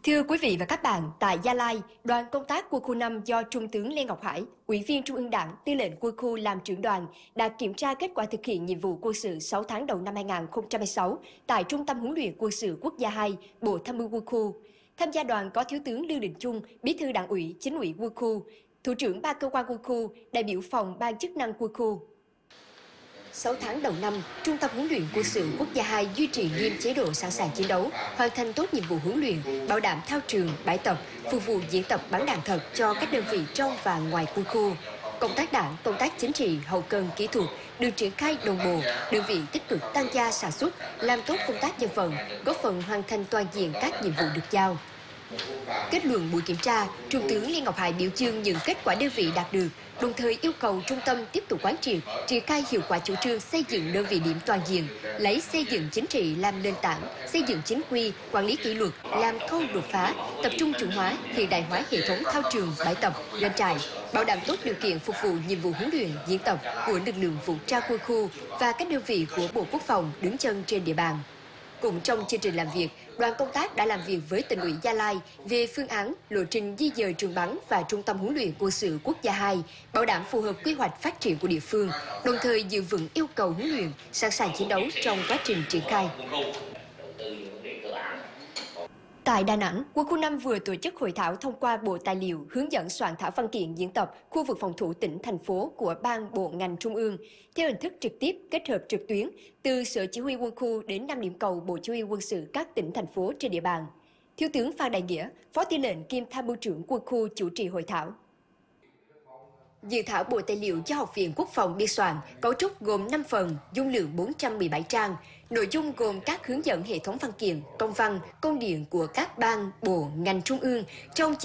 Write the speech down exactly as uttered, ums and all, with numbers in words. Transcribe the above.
Thưa quý vị và các bạn, tại Gia Lai, đoàn công tác quân khu năm do Trung tướng Lê Ngọc Hải, Ủy viên Trung ương Đảng, Tư lệnh quân khu làm trưởng đoàn, đã kiểm tra kết quả thực hiện nhiệm vụ quân sự sáu tháng đầu năm hai nghìn không trăm mười sáu tại Trung tâm huấn luyện quân sự quốc gia hai, Bộ Tham mưu quân khu. Tham gia đoàn có Thiếu tướng Lưu Đình Trung, Bí thư Đảng ủy, Chính ủy quân khu, Thủ trưởng ba cơ quan quân khu, đại biểu phòng ban chức năng quân khu. sáu tháng đầu năm, Trung tâm huấn luyện quân sự quốc gia hai duy trì nghiêm chế độ sẵn sàng chiến đấu, hoàn thành tốt nhiệm vụ huấn luyện, bảo đảm thao trường, bãi tập, phục vụ diễn tập bắn đạn thật cho các đơn vị trong và ngoài quân khu. Công tác đảng, công tác chính trị, hậu cần, kỹ thuật được triển khai đồng bộ, đơn vị tích cực tăng gia sản xuất, làm tốt công tác dân vận, góp phần hoàn thành toàn diện các nhiệm vụ được giao. Kết luận buổi kiểm tra, Trung tướng Lê Ngọc Hải biểu dương những kết quả đơn vị đạt được, đồng thời yêu cầu trung tâm tiếp tục quán triệt, triển khai hiệu quả chủ trương xây dựng đơn vị điểm toàn diện, lấy xây dựng chính trị làm nền tảng, xây dựng chính quy, quản lý kỷ luật làm khâu đột phá, tập trung chuẩn hóa, hiện đại hóa hệ thống thao trường, bãi tập, doanh trại, bảo đảm tốt điều kiện phục vụ nhiệm vụ huấn luyện, diễn tập của lực lượng vũ trang quân khu và các đơn vị của Bộ Quốc phòng đứng chân trên địa bàn. Cũng trong chương trình làm việc, đoàn công tác đã làm việc với Tỉnh ủy Gia Lai về phương án, lộ trình di dời trường bắn và Trung tâm huấn luyện quân sự quốc gia hai, bảo đảm phù hợp quy hoạch phát triển của địa phương, đồng thời giữ vững yêu cầu huấn luyện, sẵn sàng chiến đấu trong quá trình triển khai. Tại Đà Nẵng, Quân khu năm vừa tổ chức hội thảo thông qua bộ tài liệu hướng dẫn soạn thảo văn kiện diễn tập khu vực phòng thủ tỉnh, thành phố của ban bộ ngành trung ương theo hình thức trực tiếp kết hợp trực tuyến từ Sở Chỉ huy quân khu đến năm điểm cầu Bộ Chỉ huy quân sự các tỉnh, thành phố trên địa bàn. Thiếu tướng Phan Đại Nghĩa, Phó Tư lệnh kiêm Tham mưu trưởng quân khu chủ trì hội thảo. Dự thảo bộ tài liệu do Học viện Quốc phòng biên soạn, cấu trúc gồm năm phần, dung lượng bốn trăm mười bảy trang. Nội dung gồm các hướng dẫn hệ thống văn kiện, công văn, công điện của các ban, bộ, ngành trung ương trong